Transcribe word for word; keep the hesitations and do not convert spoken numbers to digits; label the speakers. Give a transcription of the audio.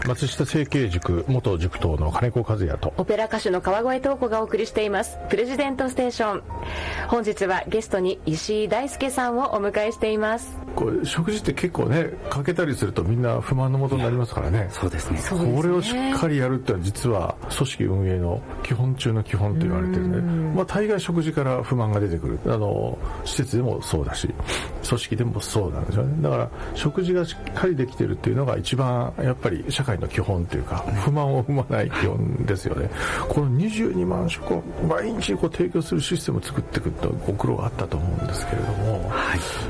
Speaker 1: 松下政経塾元塾頭の金子和也と
Speaker 2: オペラ歌手の川越東子がお送りしていますプレジデントステーション。本日はゲストに石井大輔さんをお迎えしています。
Speaker 1: これ食事って結構ね欠けたりするとみんな不満のもとになりますからね。
Speaker 3: そうですね。
Speaker 1: これをしっかりやるってのは実は組織運営の基本中の基本と言われてるね。まあ大概食事から不満が出てくる。あの施設でもそうだし組織でもそうなんですよね。だから食事がしっかりできてるっていうのが一番やっぱり社会の基本というか不満を生まない基本ですよね。このにじゅうにまん食を毎日こう提供するシステムを作っていくとご苦労があったと思うんですけれども、
Speaker 3: はい、